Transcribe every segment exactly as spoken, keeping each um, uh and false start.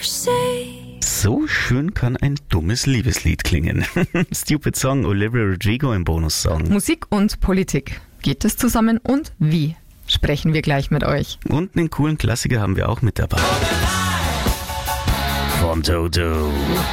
So schön kann ein dummes Liebeslied klingen. Stupid Song, Olivia Rodrigo im Bonussong. Musik und Politik. Geht es zusammen und wie? Sprechen wir gleich mit euch. Und einen coolen Klassiker haben wir auch mit dabei. Von Toto.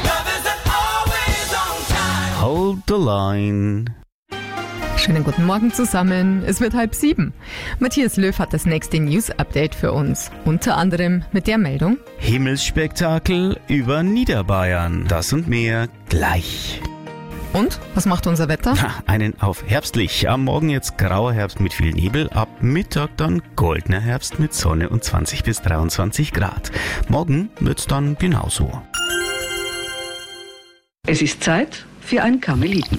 Hold the line. Schönen guten Morgen zusammen. Es wird halb sieben. Matthias Löw hat das nächste News-Update für uns. Unter anderem mit der Meldung: Himmelsspektakel über Niederbayern. Das und mehr gleich. Und was macht unser Wetter? Ha, einen auf herbstlich. Am Morgen jetzt grauer Herbst mit viel Nebel. Ab Mittag dann goldener Herbst mit Sonne und zwanzig bis dreiundzwanzig Grad. Morgen wird's dann genauso. Es ist Zeit für ein Karmeliten.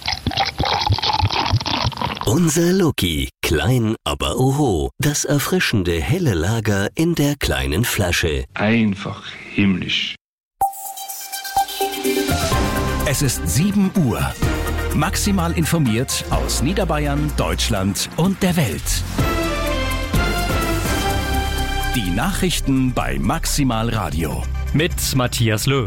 Unser Loki, klein aber oho, das erfrischende helle Lager in der kleinen Flasche. Einfach himmlisch. Es ist sieben Uhr. Maximal informiert aus Niederbayern, Deutschland und der Welt. Die Nachrichten bei Maximal Radio. Mit Matthias Löw.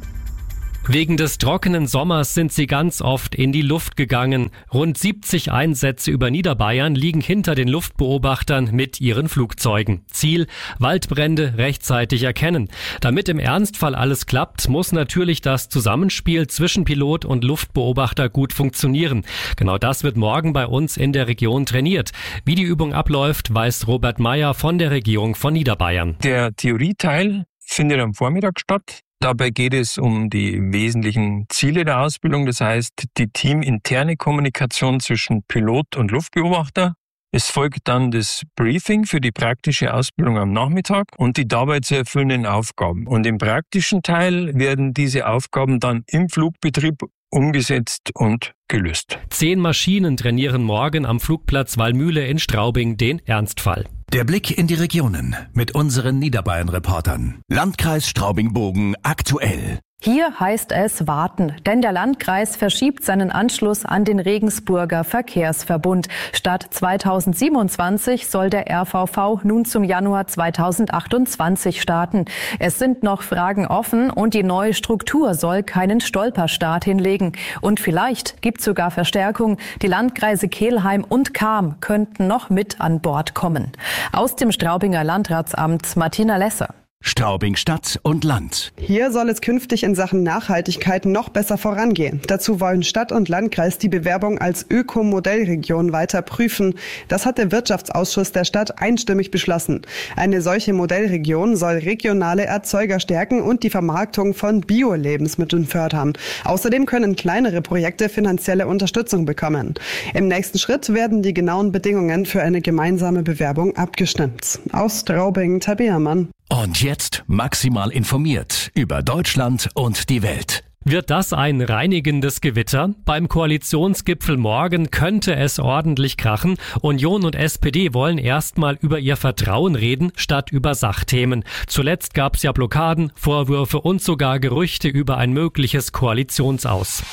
Wegen des trockenen Sommers sind sie ganz oft in die Luft gegangen. Rund siebzig Einsätze über Niederbayern liegen hinter den Luftbeobachtern mit ihren Flugzeugen. Ziel: Waldbrände rechtzeitig erkennen. Damit im Ernstfall alles klappt, muss natürlich das Zusammenspiel zwischen Pilot und Luftbeobachter gut funktionieren. Genau das wird morgen bei uns in der Region trainiert. Wie die Übung abläuft, weiß Robert Meyer von der Regierung von Niederbayern. Der Theorieteil findet am Vormittag statt. Dabei geht es um die wesentlichen Ziele der Ausbildung, das heißt die teaminterne Kommunikation zwischen Pilot und Luftbeobachter. Es folgt dann das Briefing für die praktische Ausbildung am Nachmittag und die dabei zu erfüllenden Aufgaben. Und im praktischen Teil werden diese Aufgaben dann im Flugbetrieb umgesetzt und gelöst. Zehn Maschinen trainieren morgen am Flugplatz Wallmühle in Straubing den Ernstfall. Der Blick in die Regionen mit unseren Niederbayern-Reportern. Landkreis Straubing-Bogen aktuell. Hier heißt es warten, denn der Landkreis verschiebt seinen Anschluss an den Regensburger Verkehrsverbund. Statt zweitausendsiebenundzwanzig soll der R V V nun zum Januar zweitausendachtundzwanzig starten. Es sind noch Fragen offen und die neue Struktur soll keinen Stolperstart hinlegen. Und vielleicht gibt es sogar Verstärkung. Die Landkreise Kelheim und Cham könnten noch mit an Bord kommen. Aus dem Straubinger Landratsamt Martina Lesser. Straubing Stadt und Land. Hier soll es künftig in Sachen Nachhaltigkeit noch besser vorangehen. Dazu wollen Stadt und Landkreis die Bewerbung als Öko-Modellregion weiter prüfen. Das hat der Wirtschaftsausschuss der Stadt einstimmig beschlossen. Eine solche Modellregion soll regionale Erzeuger stärken und die Vermarktung von Bio-Lebensmitteln fördern. Außerdem können kleinere Projekte finanzielle Unterstützung bekommen. Im nächsten Schritt werden die genauen Bedingungen für eine gemeinsame Bewerbung abgestimmt. Aus Straubing, Tabea Mann. Und jetzt maximal informiert über Deutschland und die Welt. Wird das ein reinigendes Gewitter? Beim Koalitionsgipfel morgen könnte es ordentlich krachen. Union und S P D wollen erstmal über ihr Vertrauen reden, statt über Sachthemen. Zuletzt gab es ja Blockaden, Vorwürfe und sogar Gerüchte über ein mögliches Koalitionsaus.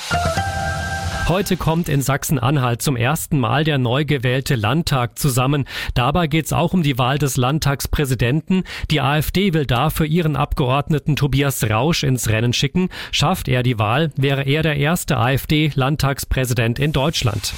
Heute kommt in Sachsen-Anhalt zum ersten Mal der neu gewählte Landtag zusammen. Dabei geht es auch um die Wahl des Landtagspräsidenten. Die AfD will dafür ihren Abgeordneten Tobias Rausch ins Rennen schicken. Schafft er die Wahl, wäre er der erste AfD-Landtagspräsident in Deutschland.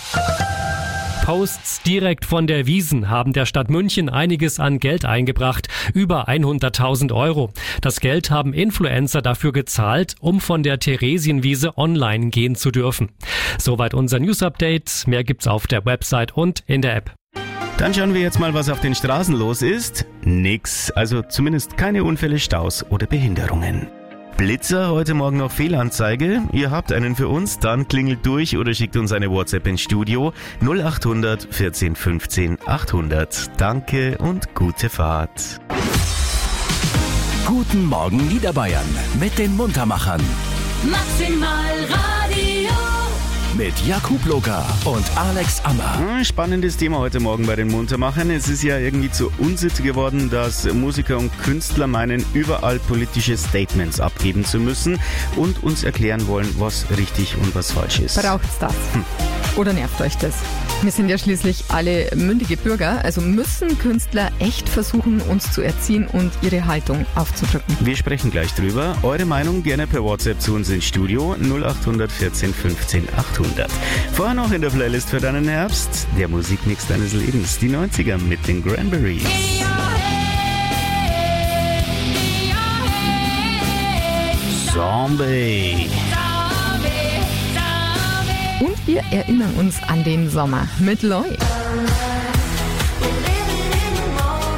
Posts direkt von der Wiesn haben der Stadt München einiges an Geld eingebracht, über hunderttausend Euro. Das Geld haben Influencer dafür gezahlt, um von der Theresienwiese online gehen zu dürfen. Soweit unser News-Update. Mehr gibt's auf der Website und in der App. Dann schauen wir jetzt mal, was auf den Straßen los ist. Nix, also zumindest keine Unfälle, Staus oder Behinderungen. Blitzer, heute Morgen noch Fehlanzeige. Ihr habt einen für uns, dann klingelt durch oder schickt uns eine WhatsApp ins Studio null acht hundert vierzehn fünfzehn achthundert. Danke und gute Fahrt. Guten Morgen Niederbayern mit den Muntermachern. Maximal Radio. Mit Jakub Loka und Alex Ammer. Spannendes Thema heute Morgen bei den Muntermachern. Es ist ja irgendwie zur Unsitte geworden, dass Musiker und Künstler meinen, überall politische Statements abgeben zu müssen und uns erklären wollen, was richtig und was falsch ist. Braucht's das? Hm. Oder nervt euch das? Wir sind ja schließlich alle mündige Bürger, also müssen Künstler echt versuchen, uns zu erziehen und ihre Haltung aufzudrücken. Wir sprechen gleich drüber. Eure Meinung gerne per WhatsApp zu uns ins Studio null acht vierzehn fünfzehn achthundert. Vorher noch in der Playlist für deinen Herbst, der Musikmix deines Lebens, die neunziger mit den Cranberries. Zombie. Und wir erinnern uns an den Sommer mit Lloyd.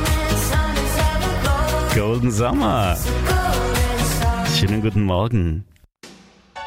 Golden Summer. Schönen guten Morgen.